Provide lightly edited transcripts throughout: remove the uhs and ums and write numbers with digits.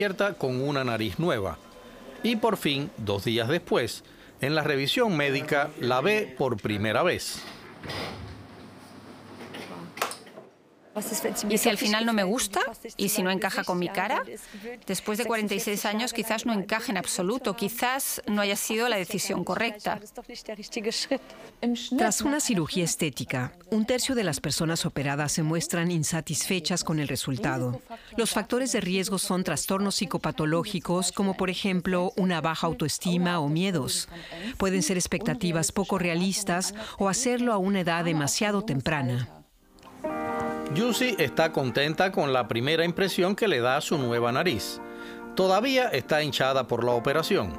despierta con una nariz nueva. Y por fin, 2 días después, en la revisión médica la ve por primera vez. ¿Y si al final no me gusta? ¿Y si no encaja con mi cara? Después de 46 años quizás no encaje en absoluto, quizás no haya sido la decisión correcta. Tras una cirugía estética, 1/3 de las personas operadas se muestran insatisfechas con el resultado. Los factores de riesgo son trastornos psicopatológicos, como por ejemplo una baja autoestima o miedos. Pueden ser expectativas poco realistas o hacerlo a una edad demasiado temprana. Jussi está contenta con la primera impresión que le da su nueva nariz. Todavía está hinchada por la operación.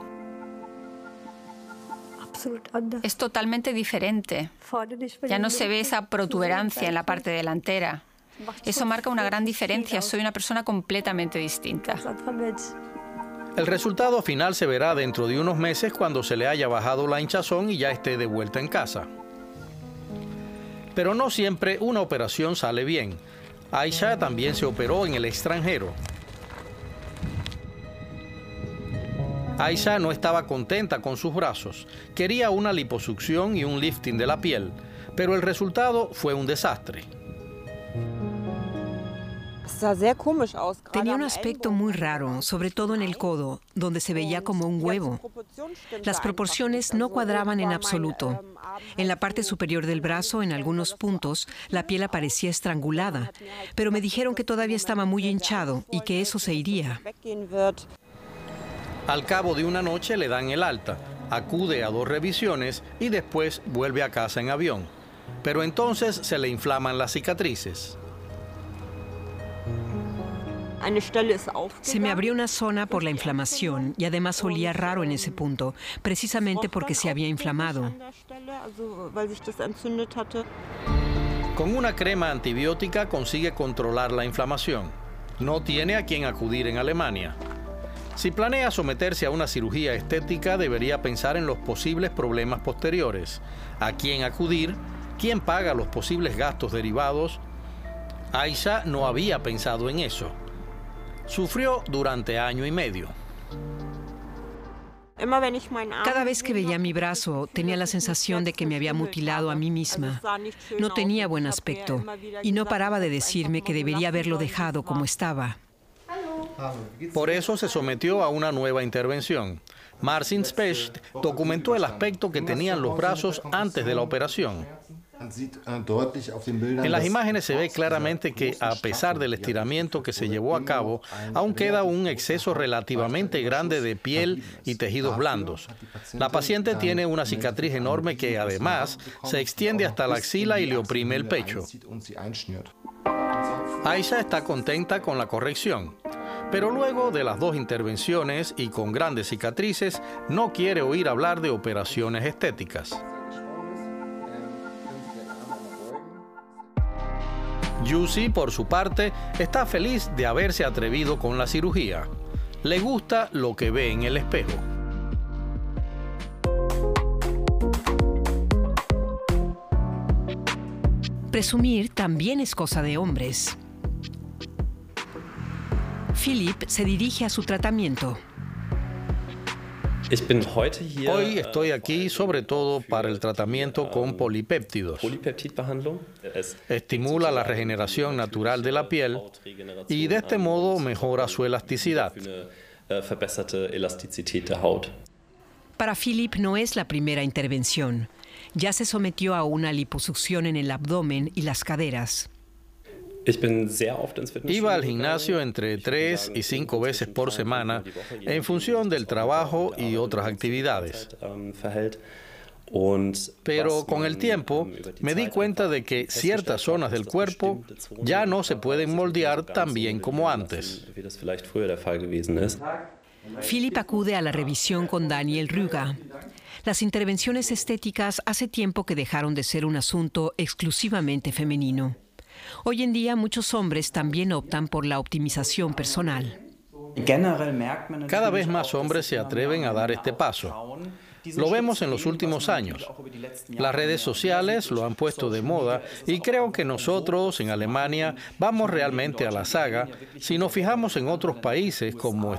Es totalmente diferente. Ya no se ve esa protuberancia en la parte delantera. Eso marca una gran diferencia. Soy una persona completamente distinta. El resultado final se verá dentro de unos meses cuando se le haya bajado la hinchazón y ya esté de vuelta en casa. Pero no siempre una operación sale bien. Aisha también se operó en el extranjero. Aisha no estaba contenta con sus brazos. Quería una liposucción y un lifting de la piel, pero el resultado fue un desastre. Tenía un aspecto muy raro, sobre todo en el codo, donde se veía como un huevo. Las proporciones no cuadraban en absoluto. En la parte superior del brazo, en algunos puntos, la piel aparecía estrangulada, pero me dijeron que todavía estaba muy hinchado y que eso se iría. Al cabo de una noche le dan el alta, acude a 2 revisiones y después vuelve a casa en avión. Pero entonces se le inflaman las cicatrices. Se me abrió una zona por la inflamación y además olía raro en ese punto, precisamente porque se había inflamado. Con una crema antibiótica consigue controlar la inflamación. No tiene a quién acudir en Alemania. Si planea someterse a una cirugía estética, debería pensar en los posibles problemas posteriores. ¿A quién acudir? ¿Quién paga los posibles gastos derivados? Aisha no había pensado en eso. Sufrió durante 1 año y medio. Cada vez que veía mi brazo, tenía la sensación de que me había mutilado a mí misma. No tenía buen aspecto y no paraba de decirme que debería haberlo dejado como estaba. Por eso se sometió a una nueva intervención. Marcin Specht documentó el aspecto que tenían los brazos antes de la operación. En las imágenes se ve claramente que, a pesar del estiramiento que se llevó a cabo, aún queda un exceso relativamente grande de piel y tejidos blandos. La paciente tiene una cicatriz enorme que, además, se extiende hasta la axila y le oprime el pecho. Aisha está contenta con la corrección, pero luego de las 2 intervenciones y con grandes cicatrices, no quiere oír hablar de operaciones estéticas. Jussi, por su parte, está feliz de haberse atrevido con la cirugía. Le gusta lo que ve en el espejo. Presumir también es cosa de hombres. Philipp se dirige a su tratamiento. Hoy estoy aquí sobre todo para el tratamiento con polipéptidos. Estimula la regeneración natural de la piel y de este modo mejora su elasticidad. Para Philipp no es la primera intervención. Ya se sometió a una liposucción en el abdomen y las caderas. Iba al gimnasio entre 3 y 5 veces por semana en función del trabajo y otras actividades. Pero con el tiempo me di cuenta de que ciertas zonas del cuerpo ya no se pueden moldear tan bien como antes. Philipp acude a la revisión con Daniel Rüger. Las intervenciones estéticas hace tiempo que dejaron de ser un asunto exclusivamente femenino. Hoy en día muchos hombres también optan por la optimización personal. Cada vez más hombres se atreven a dar este paso. Lo vemos en los últimos años. Las redes sociales lo han puesto de moda y creo que nosotros en Alemania vamos realmente a la saga si nos fijamos en otros países como